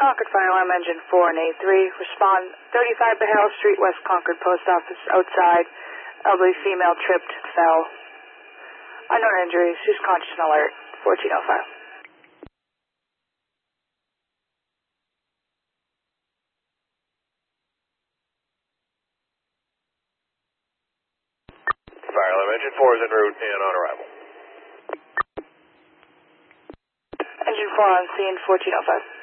Concord Fire Alarm Engine 4 and A3. Respond 35 Beharrell Street, West Concord, Post Office, outside. Elderly female tripped, fell. Unknown injuries. She's conscious and alert. 1405. Fire Alarm Engine 4 is en route and on arrival. Engine 4 on scene, 1405.